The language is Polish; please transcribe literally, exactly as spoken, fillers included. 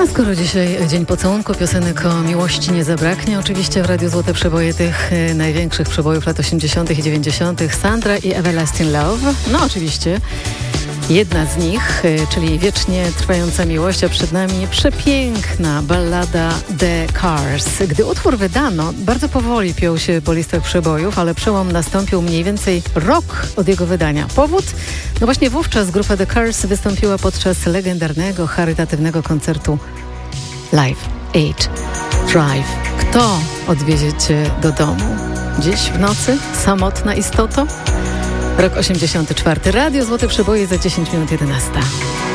A skoro dzisiaj dzień pocałunku, piosenek o miłości nie zabraknie. Oczywiście w Radiu Złote Przeboje tych e, największych przebojów lat osiemdziesiątych i dziewięćdziesiątych. Sandra i Everlasting Love. No oczywiście jedna z nich, e, czyli wiecznie trwająca miłość, a przed nami przepiękna ballada The Cars. Gdy utwór wydano, bardzo powoli piął się po listach przebojów, ale przełom nastąpił mniej więcej rok od jego wydania. Powód? No właśnie wówczas grupa The Cars wystąpiła podczas legendarnego, charytatywnego koncertu Live Aid Drive. Kto odwiezie cię do domu? Dziś w nocy? Samotna istoto? Rok osiemdziesiąty czwarty. Radio Złote Przeboje za dziesięć minut jedenasta.